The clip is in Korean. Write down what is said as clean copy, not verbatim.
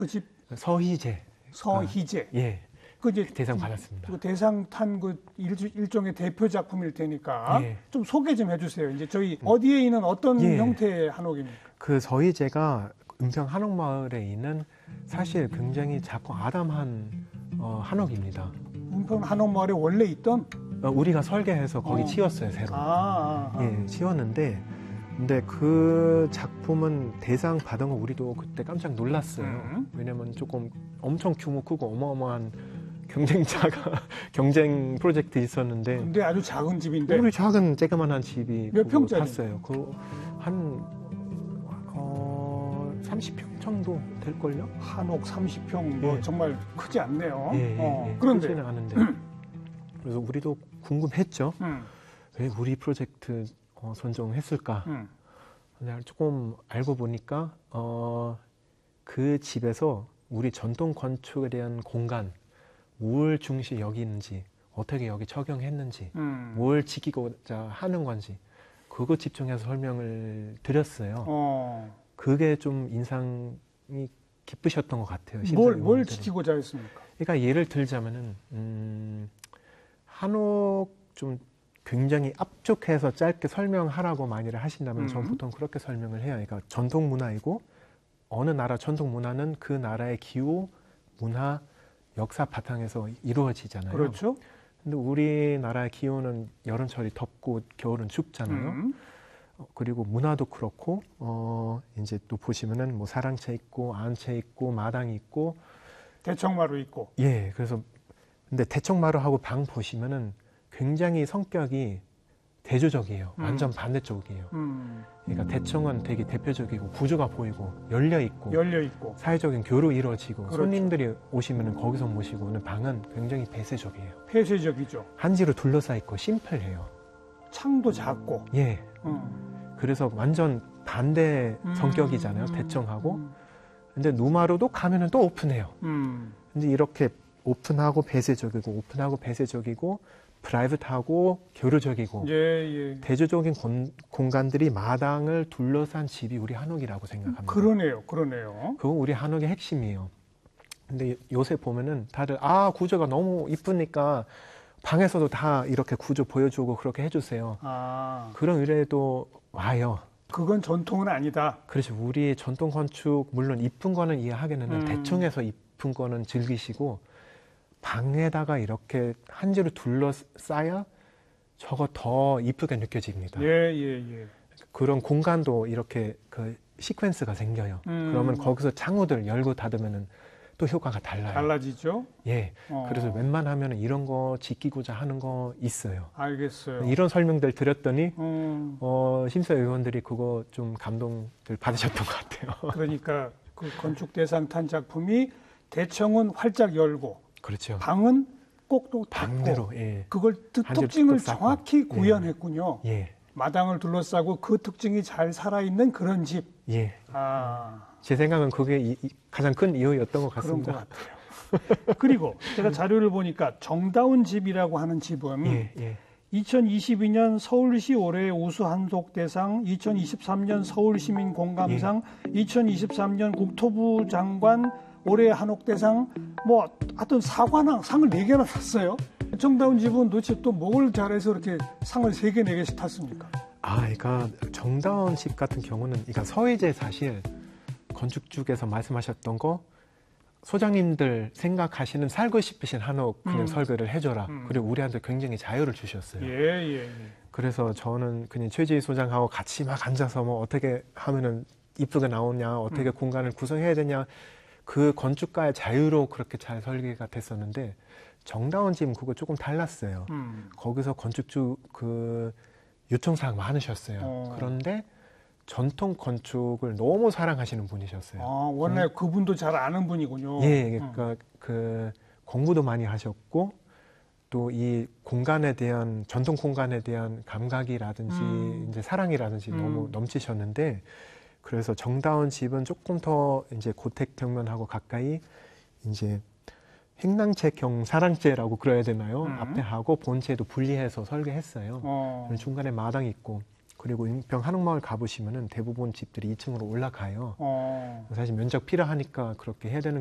그 집 서희재. 서희재. 예. 그 이제 대상 받았습니다. 그 대상 탄 그 일종의 대표 작품일 테니까 예. 좀 소개 좀 해주세요. 이제 저희 어디에 있는 어떤 예. 형태의 한옥입니까? 그 서희재가 은평 한옥마을에 있는 사실 굉장히 작고 아담한 한옥입니다. 은평 한옥마을에 원래 있던 우리가 설계해서 거기 치웠어요, 새로. 예, 치웠는데 근데 그 작품은 대상 받은 거 우리도 그때 깜짝 놀랐어요. 왜냐면 조금 엄청 규모 크고 어마어마한 경쟁 프로젝트 있었는데. 근데 아주 작은 집인데. 우리 작은 쬐그만한 집이 몇 평짜리? 탔어요. 한 30평 정도 될걸요? 한옥 30평 뭐 예. 정말 크지 않네요. 예. 그런데 크지는 않은데. 그래서 우리도 궁금했죠. 왜 우리 프로젝트 선정했을까? 근데 조금 알고 보니까 그 집에서 우리 전통 건축에 대한 공간, 뭘 중시 여기는지, 어떻게 여기 적용했는지, 뭘 지키고자 하는 건지 그거 집중해서 설명을 드렸어요. 그게 좀 인상이 깊으셨던 것 같아요. 뭘 지키고자 했습니까? 그러니까 예를 들자면은 한옥 좀 굉장히 압축해서 짧게 설명하라고 많이를 하신다면 저는 보통 그렇게 설명을 해요. 그러니까 전통 문화이고 어느 나라 전통 문화는 그 나라의 기후, 문화, 역사 바탕에서 이루어지잖아요. 그렇죠. 근데 우리나라의 기후는 여름철이 덥고 겨울은 춥잖아요. 그리고 문화도 그렇고 이제 또 보시면은 뭐 사랑채 있고 안채 있고 마당이 있고 대청마루 있고. 예, 그래서 근데 대청마루하고 방 보시면은 굉장히 성격이 대조적이에요. 완전 반대쪽이에요. 그러니까 대청은 되게 대표적이고 구조가 보이고 열려 있고 사회적인 교류 이루어지고 그렇죠. 손님들이 오시면은 거기서 모시고 오는 방은 굉장히 폐쇄적이에요. 폐쇄적이죠. 한지로 둘러싸 있고 심플해요. 창도 작고. 예. 그래서 완전 반대 성격이잖아요. 대청하고. 근데 누마루도 가면은 또 오픈해요. 근데 이렇게 오픈하고 폐쇄적이고 프라이빗하고 교류적이고 대조적인 공간들이 마당을 둘러싼 집이 우리 한옥이라고 생각합니다. 그러네요. 그건 우리 한옥의 핵심이에요. 근데 요새 보면은 다들 구조가 너무 이쁘니까 방에서도 다 이렇게 구조 보여주고 그렇게 해주세요. 그런 의뢰도 와요. 그건 전통은 아니다. 그렇죠. 우리 전통 건축 물론 이쁜 거는 이해하겠는데 대청에서 이쁜 거는 즐기시고 방에다가 이렇게 한지로 둘러싸야 저거 더 이쁘게 느껴집니다. 예. 그런 공간도 이렇게 그 시퀀스가 생겨요. 그러면 거기서 창호들 열고 닫으면은 또 효과가 달라요. 달라지죠? 예. 그래서 웬만하면 이런 거 지키고자 하는 거 있어요. 알겠어요. 이런 설명들 드렸더니 심사 의원들이 그거 좀 감동들 받으셨던 것 같아요. 그러니까 그 건축 대상 탄 작품이 대청은 활짝 열고 그렇죠. 방은 꼭또 방대로 예. 그걸 특징을 정확히 구현했군요. 예. 마당을 둘러싸고 그 특징이 잘 살아있는 그런 집. 예. 제 생각은 그게 가장 큰 이유였던 것 같습니다. 그런 것 같아요. 그리고 제가 자료를 보니까 정다운 집이라고 하는 집은 2022년 서울시 올해의 우수 한옥 대상, 2023년 서울시민 공감상, 2023년 국토부 장관 올해의 한옥 대상, 뭐 하여튼 사관왕 상을 4개나 탔어요. 정다운 집은 도대체 또 뭘 잘해서 이렇게 상을 3개, 4개씩 탔습니까? 그러니까 정다운 집 같은 경우는 그러니까 서희재 사실 건축 쪽에서 말씀하셨던 거 소장님들 생각하시는 살고 싶으신 한옥 그냥 설계를 해줘라. 그리고 우리한테 굉장히 자유를 주셨어요. 그래서 저는 그냥 최지희 소장하고 같이 막 앉아서 뭐 어떻게 하면은 이쁘게 나오냐, 어떻게 공간을 구성해야 되냐, 그 건축가의 자유로 그렇게 잘 설계가 됐었는데 정다운 집은 그거 조금 달랐어요. 거기서 건축주 그 요청사항 많으셨어요. 그런데 전통 건축을 너무 사랑하시는 분이셨어요. 원래 그분도 잘 아는 분이군요. 예, 그러니까 그 공부도 많이 하셨고 또 이 공간에 대한 전통 공간에 대한 감각이라든지 이제 사랑이라든지 너무 넘치셨는데 그래서 정다운 집은 조금 더 이제 고택경면하고 가까이 이제 행랑채경 사랑채라고 그래야 되나요? 앞에 하고 본체도 분리해서 설계했어요. 중간에 마당이 있고 그리고 인평 한옥마을 가보시면은 대부분 집들이 2층으로 올라가요. 어. 사실 면적 필요하니까 그렇게 해야 되는